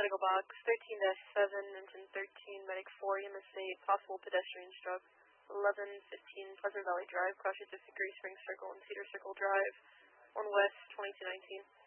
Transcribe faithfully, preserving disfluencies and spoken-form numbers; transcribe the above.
Eagle Box, thirteen dash seven, engine thirteen, medic four, E M S eight, possible pedestrian stroke, eleven fifteen, Pleasant Valley Drive, cross your fifty Gray Spring Circle and Cedar Circle Drive, one west, twenty-two nineteen.